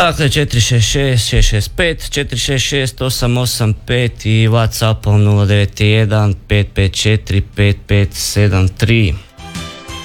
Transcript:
Dakle, 466 665 466 885 i WhatsAppom 091 554 5573.